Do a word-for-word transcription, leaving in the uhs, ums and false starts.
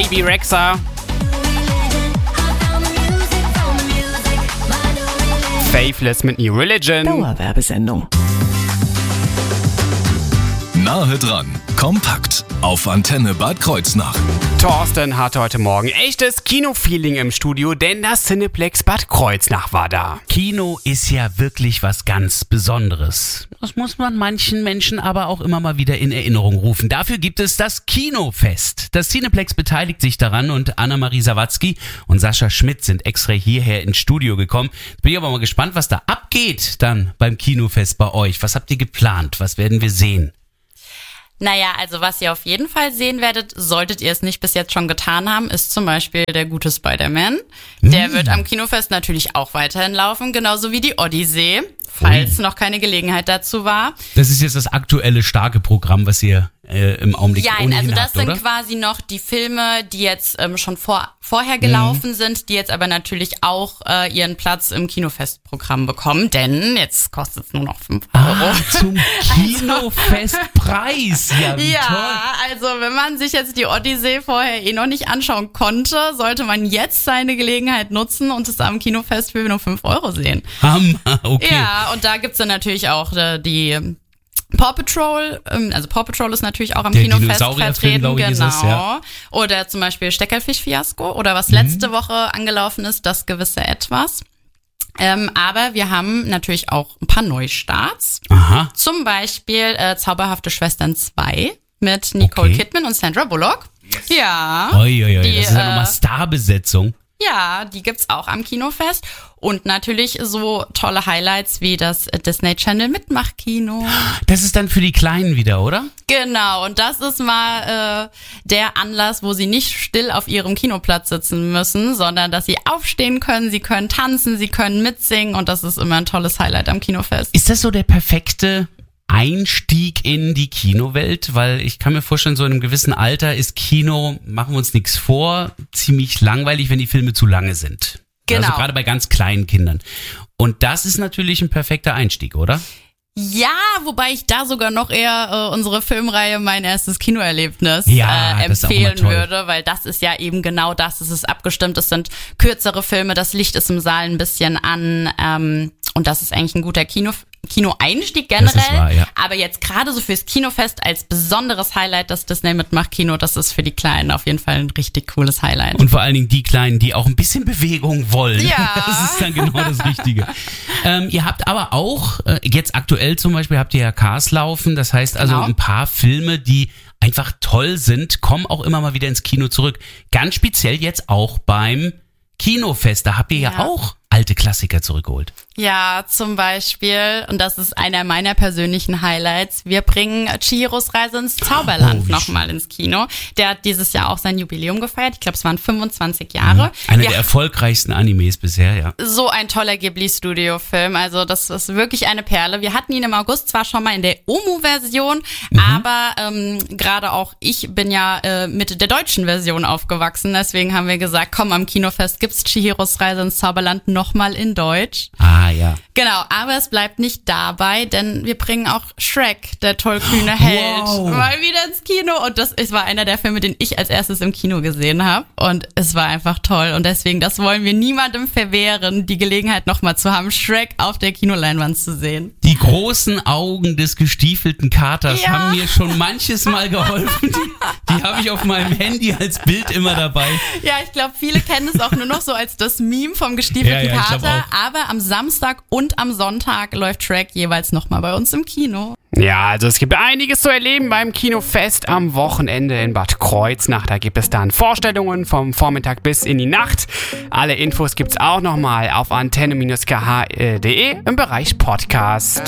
Baby Rexha. Faithless mit New Religion. Dauerwerbesendung. Nahe dran, kompakt auf Antenne Bad Kreuznach. Thorsten hatte heute Morgen echtes Kinofeeling im Studio, denn das Cineplex Bad Kreuznach war da. Kino ist ja wirklich was ganz Besonderes. Das muss man manchen Menschen aber auch immer mal wieder in Erinnerung rufen. Dafür gibt es das Kinofest. Das Cineplex beteiligt sich daran und Anna-Marie Sawatzki und Sascha Schmidt sind extra hierher ins Studio gekommen. Jetzt bin ich aber mal gespannt, was da abgeht dann beim Kinofest bei euch. Was habt ihr geplant? Was werden wir sehen? Naja, also was ihr auf jeden Fall sehen werdet, solltet ihr es nicht bis jetzt schon getan haben, ist zum Beispiel der gute Spider-Man. Der mm. wird am Kinofest natürlich auch weiterhin laufen, genauso wie die Odyssee, falls Ui. noch keine Gelegenheit dazu war. Das ist jetzt das aktuelle starke Programm, was ihr äh, im Augenblick ja, ohnehin also das habt, sind oder? quasi noch die Filme, die jetzt ähm, schon vor, vorher gelaufen mm. sind, die jetzt aber natürlich auch äh, ihren Platz im Kinofestprogramm bekommen, denn jetzt kostet es nur noch fünf Euro. Ah, zum Kinofestpreis. Ja, wie ja, toll. also wenn man sich jetzt die Odyssee vorher eh noch nicht anschauen konnte, sollte man jetzt seine Gelegenheit nutzen und es am Kinofest für nur fünf Euro sehen. Hammer, okay. Ja, und da gibt's dann natürlich auch äh, die Paw Patrol, ähm, also Paw Patrol ist natürlich auch am Der Kinofest Dinosaurierfilm, vertreten, glaube ich, genau. ist es, ja. Oder zum Beispiel Steckerfisch-Fiasko oder was letzte mhm. Woche angelaufen ist, das gewisse Etwas. Ähm, aber wir haben natürlich auch ein paar Neustarts. Aha. Zum Beispiel äh, Zauberhafte Schwestern zwei mit Nicole Okay. Kidman und Sandra Bullock. Yes. Ja. Oi, oi, oi, die, das ist ja äh, nochmal Starbesetzung. Ja, die gibt's auch am Kinofest. Und natürlich so tolle Highlights wie das Disney Channel Mitmachkino. Das ist dann für die Kleinen wieder, oder? Genau, und das ist mal äh, der Anlass, wo sie nicht still auf ihrem Kinoplatz sitzen müssen, sondern dass sie aufstehen können, sie können tanzen, sie können mitsingen und das ist immer ein tolles Highlight am Kinofest. Ist das so der perfekte Einstieg in die Kinowelt? Weil ich kann mir vorstellen, so in einem gewissen Alter ist Kino, machen wir uns nichts vor, ziemlich langweilig, wenn die Filme zu lange sind. Genau. Also gerade bei ganz kleinen Kindern. Und das ist natürlich ein perfekter Einstieg, oder? Ja, wobei ich da sogar noch eher äh, unsere Filmreihe Mein erstes Kinoerlebnis ja, äh, das ist auch empfehlen immer toll. würde, weil das ist ja eben genau das, es ist abgestimmt, es sind kürzere Filme, das Licht ist im Saal ein bisschen an ähm, und das ist eigentlich ein guter Kino Kino-Einstieg generell, Das ist wahr, ja. aber jetzt gerade so fürs Kinofest als besonderes Highlight das Disney Mitmachkino, das ist für die Kleinen auf jeden Fall ein richtig cooles Highlight. Und vor allen Dingen die Kleinen, die auch ein bisschen Bewegung wollen. Ja. Das ist dann genau das Richtige. ähm, ihr habt aber auch, äh, jetzt aktuell zum Beispiel, habt ihr ja Cars laufen. Das heißt also Genau. ein paar Filme, die einfach toll sind, kommen auch immer mal wieder ins Kino zurück. Ganz speziell jetzt auch beim Kinofest. Da habt ihr ja, Ja. auch alte Klassiker zurückgeholt. Ja, zum Beispiel, und das ist einer meiner persönlichen Highlights, wir bringen Chihiros Reise ins Zauberland Oh, wie nochmal ins Kino. Der hat dieses Jahr auch sein Jubiläum gefeiert. Ich glaube, es waren fünfundzwanzig Jahre. Einer wir der erfolgreichsten Animes bisher, ja. So ein toller Ghibli-Studio-Film. Also das ist wirklich eine Perle. Wir hatten ihn im August zwar schon mal in der O M U-Version, mhm. aber ähm, gerade auch ich bin ja äh, mit der deutschen Version aufgewachsen. Deswegen haben wir gesagt, komm, am Kinofest gibt's Chihiros Reise ins Zauberland nochmal in Deutsch. Ah, ja. Genau, aber es bleibt nicht dabei, denn wir bringen auch Shrek, der tollkühne Held, Wow. mal wieder ins Kino. Und das es war einer der Filme, den ich als erstes im Kino gesehen habe. Und es war einfach toll. Und deswegen, das wollen wir niemandem verwehren, die Gelegenheit nochmal zu haben, Shrek auf der Kinoleinwand zu sehen. Die großen Augen des gestiefelten Katers Ja. haben mir schon manches Mal geholfen. Die, die habe ich auf meinem Handy als Bild immer dabei. Ja, ich glaube, viele kennen es auch nur noch so als das Meme vom gestiefelten Ja, ja, ich glaub Kater. auch. Aber am Samstag und am Sonntag läuft Shrek jeweils nochmal bei uns im Kino. Ja, also es gibt einiges zu erleben beim Kinofest am Wochenende in Bad Kreuznach. Da gibt es dann Vorstellungen vom Vormittag bis in die Nacht. Alle Infos gibt's auch nochmal auf antenne Bindestrich k h punkt d e im Bereich Podcast.